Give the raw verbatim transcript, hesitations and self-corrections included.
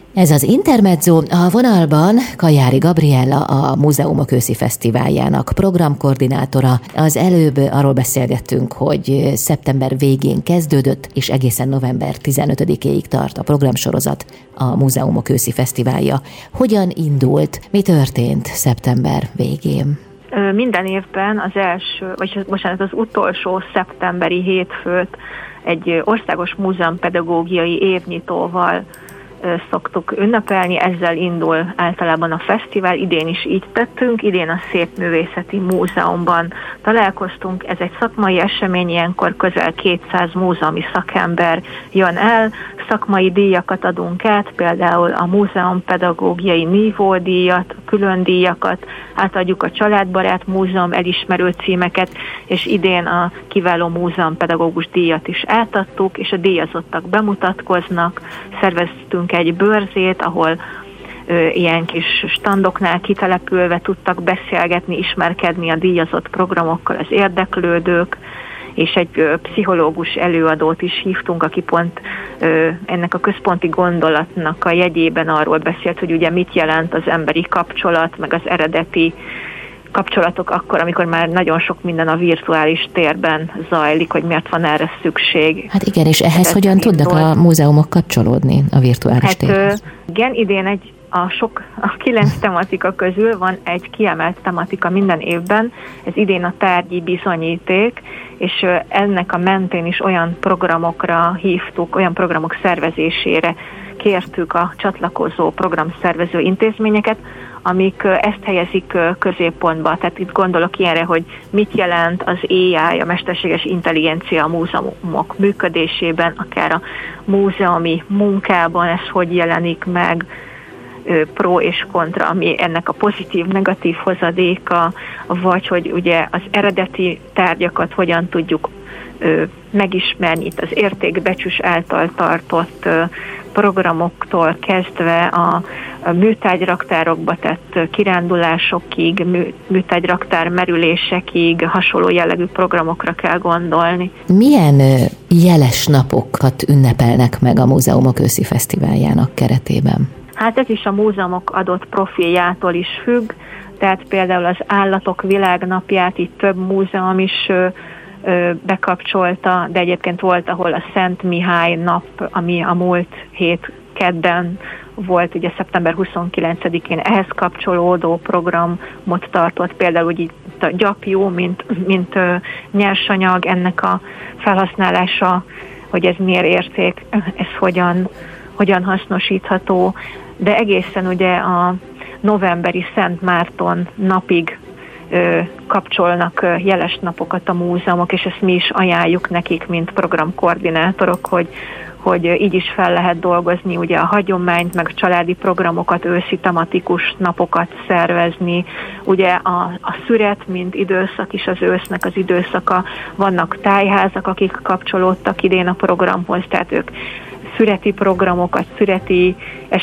Ez az Intermezzo, a vonalban Kajári Gabriella, a Múzeumok őszi fesztiváljának programkoordinátora. Az előbb arról beszélgettünk, hogy szeptember végén kezdődött, és egészen november tizenötödikéig tart a programsorozat, a Múzeumok őszi fesztiválja. Hogyan indult? Mi történt szeptember végén? Minden évben az első, vagy bocsánat, az utolsó szeptemberi hétfőt egy országos múzeumpedagógiai évnyitóval szoktuk ünnepelni, ezzel indul általában a fesztivál, idén is így tettünk, idén a Szépművészeti Múzeumban találkoztunk, ez egy szakmai esemény, ilyenkor közel kétszáz múzeumi szakember jön el, szakmai díjakat adunk át, például a múzeumpedagógiai nívódíjat, külön díjakat, átadjuk a Családbarát Múzeum elismerő címeket, és idén a kiváló múzeumpedagógus díjat is átadtuk, és a díjazottak bemutatkoznak, szerveztünk egy bőrzét, ahol ö, ilyen kis standoknál kitelepülve tudtak beszélgetni, ismerkedni a díjazott programokkal az érdeklődők, és egy ö, pszichológus előadót is hívtunk, aki pont ö, ennek a központi gondolatnak a jegyében arról beszélt, hogy ugye mit jelent az emberi kapcsolat, meg az eredeti kapcsolatok akkor, amikor már nagyon sok minden a virtuális térben zajlik, hogy miért van erre szükség. Hát igen, és ehhez Ez hogyan indult. tudnak a múzeumok kapcsolódni a virtuális hát, térhez? Igen, idén egy a sok, a kilenc tematika közül van egy kiemelt tematika minden évben, ez idén a tárgyi bizonyíték, és ennek a mentén is olyan programokra hívtuk, olyan programok szervezésére kértük a csatlakozó programszervező intézményeket, amik ezt helyezik középpontba. Tehát itt gondolok ilyenre, hogy mit jelent az á i, a mesterséges intelligencia a múzeumok működésében, akár a múzeumi munkában, ez hogy jelenik meg, pro és kontra, ami ennek a pozitív-negatív hozadéka, vagy hogy ugye az eredeti tárgyakat hogyan tudjuk ö, megismerni, itt az értékbecsüs által tartott ö, programoktól kezdve a, a műtárgyraktárokba tett kirándulásokig, mű, műtárgyraktár merülésekig hasonló jellegű programokra kell gondolni. Milyen jeles napokat ünnepelnek meg a Múzeumok őszi fesztiváljának keretében? Hát ez is a múzeumok adott profiljától is függ, tehát például az Állatok Világnapját itt több múzeum is ö, ö, bekapcsolta, de egyébként volt, ahol a Szent Mihály nap, ami a múlt hét kedden volt, ugye szeptember huszonkilencedikén ehhez kapcsolódó programot tartott, például úgy itt a gyapjú, mint, mint ö, nyersanyag, ennek a felhasználása, hogy ez miért érték, ez hogyan, hogyan hasznosítható, de egészen ugye a novemberi Szent Márton napig ö, kapcsolnak ö, jeles napokat a múzeumok, és ezt mi is ajánljuk nekik, mint programkoordinátorok, hogy, hogy így is fel lehet dolgozni ugye a hagyományt, meg a családi programokat, őszi tematikus napokat szervezni. Ugye a, a szüret, mint időszak is az ősznek az időszaka, vannak tájházak, akik kapcsolódtak idén a programhoz, tehát ők szüreti programokat, szüreti